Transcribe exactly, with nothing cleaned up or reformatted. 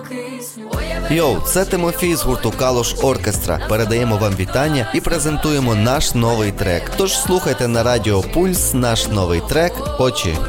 Йоу, це Тимофій з гурту Калуш Оркестра. Передаємо вам вітання і презентуємо наш новий трек. Тож слухайте на Радіо Пульс наш новий трек «Очі».